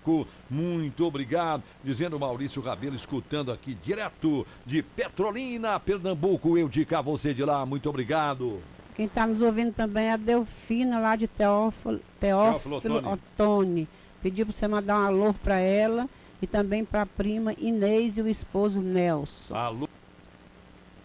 Marco, muito obrigado. Dizendo Maurício Rabelo, escutando aqui direto de Petrolina, Pernambuco. Eu digo a você de lá, muito obrigado. Quem está nos ouvindo também é a Delfina, lá de Teófilo Otoni. Pediu para você mandar um alô para ela e também para a prima Inês e o esposo Nelson. Alô.